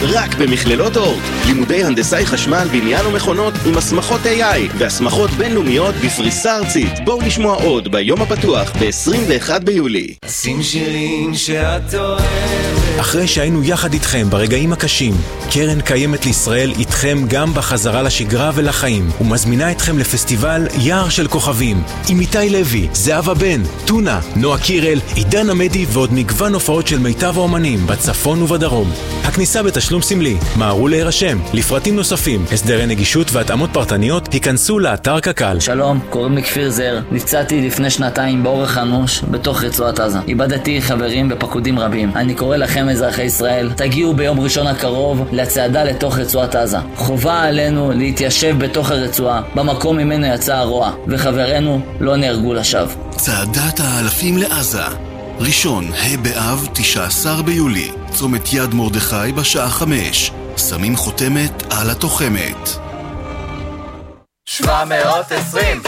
רק במכללות אורט. לימודי הנדסאי חשמל, בניין ומכונות עם הסמכות AI והסמכות בינלאומיות בפריסה ארצית. בואו לשמוע עוד ביום הפתוח ב-21 ביולי. שים שירים שאת אוהבת. אחרי שהיינו יחד איתכם ברגעים הקשים, קרן קיימת לישראל איתכם גם בחזרה לשגרה ולחיים, ומזמינה אתכם לפסטיבל יער של כוכבים, עם איתי לוי, זהבה בן, טונה, נועה קירל, עידן עמדי ועוד מגוון הופעות של מיטב האומנים בצפון ובדרום. הכניסה בתשלום סמלי, מהרו להירשם. לפרטים נוספים, הסדרי נגישות והתאמות פרטניות, היכנסו לאתר קק"ל. שלום, קוראים לי כפיר זר. נפצעתי לפני 2 באורח אנוש בתוך רצועת עזה. איבדתי חברים בפקודים רבים. אני קורא לכם אזרחי ישראל, תגיעו ביום ראשון הקרוב לצעדה לתוך רצועת עזה. חובה עלינו להתיישב בתוך הרצועה, במקום ממנו יצא הרוע, וחברינו לא נהרגו לשווא. צעדת האלפים לעזה, ראשון, ה' באב, 19 ביולי, צומת יד מרדכי בשעה 5. שמים חותמת על התוחמת. 720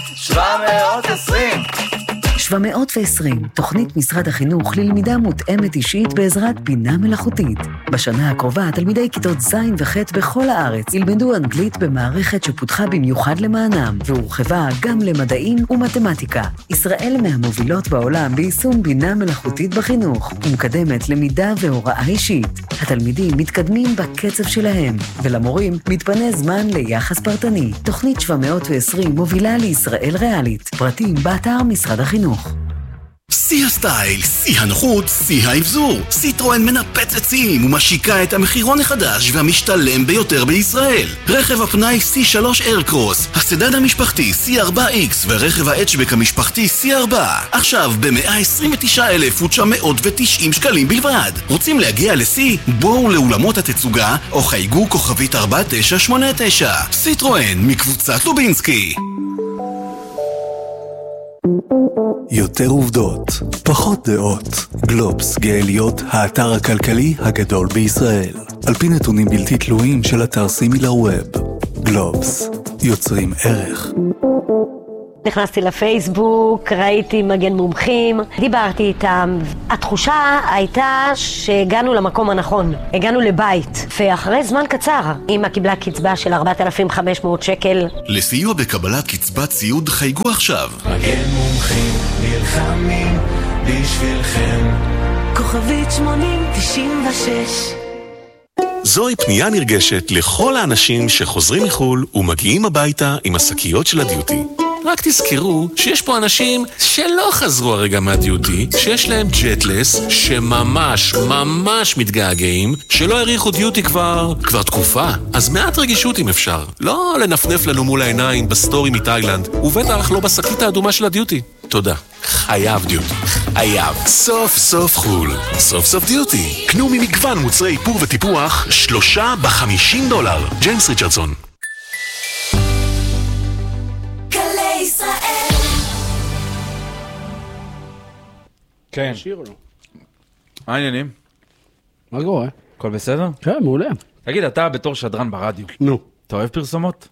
720, תוכנית משרד החינוך ללמידה מותאמת אישית בעזרת בינה מלאכותית. בשנה הקרובה, תלמידי כיתות ז' וח' בכל הארץ ילמדו אנגלית במערכת שפותחה במיוחד למענם, והורחבה גם למדעים ומתמטיקה. ישראל מהמובילות בעולם ביישום בינה מלאכותית בחינוך, ומקדמת למידה והוראה אישית. התלמידים מתקדמים בקצב שלהם, ולמורים מתפנה זמן ליחס פרטני. תוכנית 720 מובילה לישראל ריאלית. פרטים באתר משרד החינוך. שיא הסטייל, שיא הנוחות, שיא האבזור. סיטרואן מנפצת שיאים ומשיקה את המחירון החדש והמשתלם ביותר בישראל. רכב הפנאי C3 איירקרוס, הסדן המשפחתי C4X ורכב ההצ'בק המשפחתי C4. עכשיו ב-129,990 שקלים בלבד. רוצים להגיע לשיא? בואו לאולמות התצוגה או חייגו כוכבית 4989. סיטרואן מקבוצת לובינסקי. יותר עובדות, פחות דעות. גלובס גאה להיות האתר הכלכלי הגדול בישראל. על פי נתונים בלתי תלויים של אתר סימילר ווב. גלובס, יוצרים ערך. נכנסתי לפייסבוק, ראיתי מגן מומחים, דיברתי איתם. התחושה הייתה שהגענו למקום הנכון, הגענו לבית, ואחרי זמן קצר אמא קיבלה קצבה של 4,500 שקל. לסיוע בקבלת קצבת סיעוד חייגו עכשיו. מגן מומחים נלחמים בשבילכם. כוכבית 8096. זוהי פנייה נרגשת לכל האנשים שחוזרים מחול ומגיעים הביתה עם השקיות של הדיוטי. רק תזכרו שיש פה אנשים שלא חזרו הרגע מהדיוטי, שיש להם ג'טלס, שממש מתגעגעים, שלא העריכו דיוטי כבר תקופה. אז מעט רגישות אם אפשר. לא לנפנף לנו מול העיניים בסטורי מתאילנד, ובטח לא בשקית האדומה של הדיוטי. תודה. חייב דיוטי. חייב. סוף סוף חול. סוף סוף דיוטי. קנו ממגוון מוצרי איפור וטיפוח 3 ב$50. ג'יימס ריצ'רדסון. כן. מה העניינים? מה קורה? הכל בסדר? כן, מעולה. תגיד, אתה בתור שדרן ברדיו. נו. אתה אוהב פרסומות?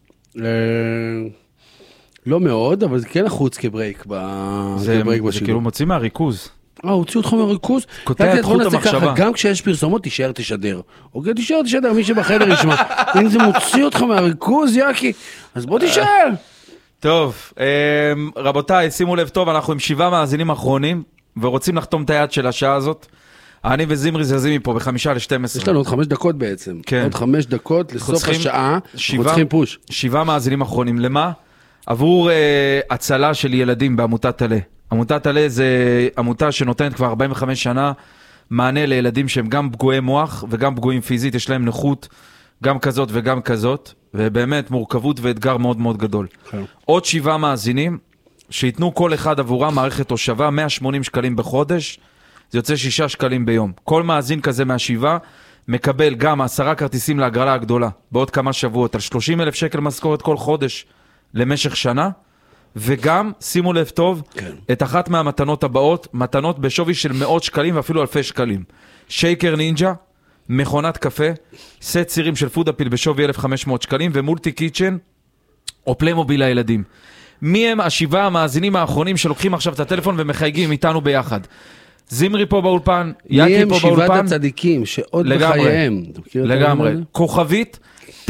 לא מאוד, אבל זה כן החוץ כברייק בשידור. זה כאילו מוציא מהריכוז. הוציאו אותך מהריכוז? קוטע את חוט המחשבה. גם כשיש פרסומות, תישאר תשדר. אוקיי, תשאר, מי שבחדר ישמע. אם זה מוציא אותך מהריכוז, יאקי, אז בוא תישאר. טוב, רבותיי, שימו לב טוב, אנחנו עם 7 מאזינים אחרונים, ורוצים לחתום את היד של השעה הזאת. אני וזמרי זזים מפה ב5:12. יש לנו עוד 5 דקות בעצם. כן. עוד 5 דקות לסוף השעה. אנחנו צריכים פוש. 7 מאזינים אחרונים. למה? עבור הצלה של ילדים בעמותת עלה. עמותת עלה זה עמותה שנותנת כבר 45 שנה מענה לילדים שהם גם פגועי מוח וגם פגועים פיזית. יש להם נכות גם כזאת וגם כזאת. ובאמת מורכבות ואתגר מאוד מאוד גדול. עוד 7 מאזינים שיתנו כל אחד עבורם מערכת הושבה 180 שקלים בחודש. זה יוצא 6 שקלים ביום. כל מאזין כזה מהשבעה מקבל גם 10 כרטיסים להגרלה הגדולה בעוד כמה שבועות על 30,000 שקל משכורת כל חודש למשך שנה, וגם, שימו לב טוב, את אחת מהמתנות הבאות, מתנות בשווי של מאות שקלים ואפילו אלפי שקלים. שייקר נינג'ה, מכונת קפה, סט צירים של פודאפיל בשווי 1,500 שקלים, ומולטי קיצ'ן או פליימוביל לילדים. מי הם 7 המאזינים האחרונים שלוקחים עכשיו את הטלפון ומחייגים איתנו ביחד? זמרי פה באולפן, מי יקי הם פה שבעת באולפן. הצדיקים שעוד בחייהם? אתה מכיר את לגמרי. הזה? כוכבית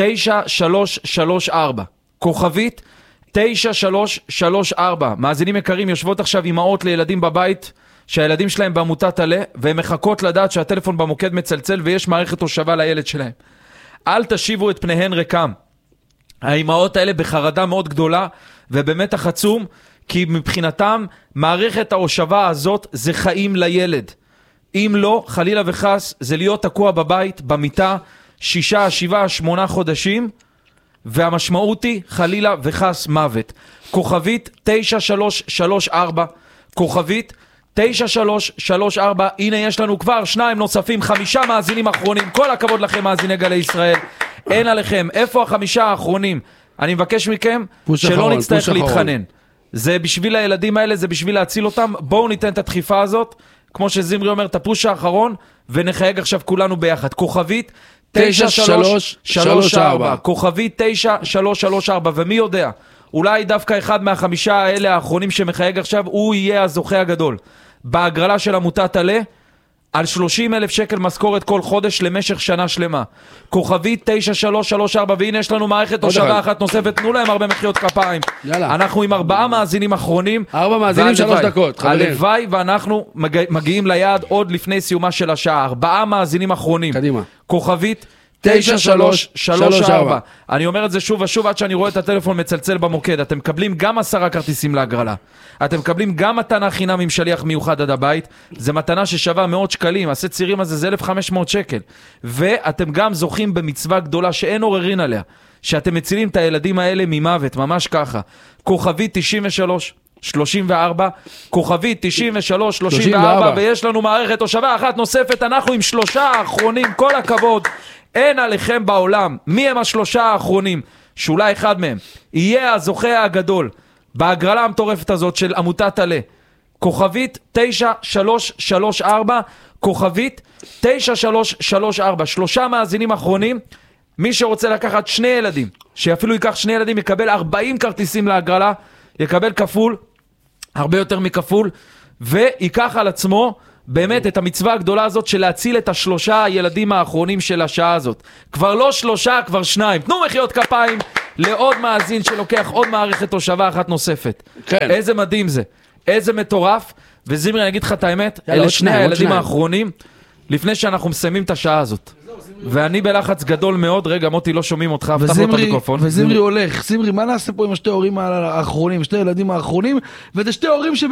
9334. כוכבית 9334. מאזינים יקרים, יושבות עכשיו אמהות לילדים בבית, שהילדים שלהם בעמותת עלה, והן מחכות לדעת שהטלפון במוקד מצלצל ויש מערכת הושבה לילד שלהם. אל תשיבו את פניהן ריקם. האמהות האלה בחרדה מאוד גדולה ובמתח עצום, כי מבחינתם מערכת ההושבה הזאת זה חיים לילד. אם לא, חלילה וחס, זה להיות תקוע בבית, במיטה, 6, 7, 8 חודשים, והמשמעות היא חלילה וחס מוות. כוכבית 9334, כוכבית 9334, הנה יש לנו כבר 2 נוספים, 5 מאזינים אחרונים, כל הכבוד לכם מאזיני גלי ישראל, אין עליכם, איפה 5 האחרונים? אני מבקש מכם שלא נצטרך להתחנן. זה בשביל הילדים האלה, זה בשביל להציל אותם, בואו ניתן את הדחיפה הזאת, כמו שזמרי אומר, את הפוש האחרון, ונחייג עכשיו כולנו ביחד. כוכבית 9334, כוכבית 9334, ומי יודע, אולי דווקא אחד מה5 האלה האחרונים שמחייג עכשיו, הוא יהיה הזוכה הגדול. בהגרלה של עמותת עלה, על 30,000 שקל משכורת כל חודש למשך שנה שלמה. כוכבית 9334, והנה יש לנו מערכת הושבה אחת נוספת, תנו להם הרבה מחיאות כפיים. יאללה. אנחנו עם 4 מאזינים אחרונים. 4 מאזינים, 3 דקות, חברים. הלוואי ואנחנו מגיעים ליעד עוד לפני סיומה של השעה. 4 מאזינים אחרונים. קדימה. כוכבית 9334. אני אומר את זה שוב ושוב עד שאני רואה את הטלפון מצלצל במוקד. אתם מקבלים גם 10 כרטיסים להגרלה. אתם מקבלים גם מתנה חינם עם שליח מיוחד עד הבית. זה מתנה ששווה 100 שקלים. עשה צירים הזה זה 1,500 שקל. ואתם גם זוכים במצווה גדולה שאין עוררין עליה. שאתם מצילים את הילדים האלה ממוות, ממש ככה. כוכבית 9334, כוכבית 9334, ויש לנו מערכת הושבה אחת נוספת. אנחנו עם 3 האחרונים, כל הכבוד. אין עליכם בעולם. מי הם 3 האחרונים? שאולי אחד מהם יהיה הזוכה הגדול בהגרלה המטורפת הזאת של עמותת עלה. כוכבית 9334, כוכבית 9334. 3 מאזינים אחרונים. מי שרוצה לקחת 2 ילדים, שאפילו ייקח 2 ילדים, יקבל 40 כרטיסים להגרלה, יקבל כפול, הרבה יותר מכפול, ויקח על עצמו באמת את המצווה הגדולה הזאת של להציל את 3 הילדים האחרונים של השעה הזאת. כבר לא 3, כבר 2. תנו מחיאות כפיים לעוד מאזין שלוקח עוד מערכת הושבה אחת נוספת. כן. איזה מדהים זה, איזה מטורף. וזמרי, אני אגיד לך את האמת, אלה 2 הילדים האחרונים לפני שאנחנו מסיימים את השעה הזאת. ואני בלחץ גדול מאוד. רגע, מוטי, לא שומעים אותך, פתח לו את המיקרופון. וזמרי הולך. זמרי, מה נעשה פה עם 2 ההורים האחרונים, 2 ילדים האחרונים, וזה 2 הורים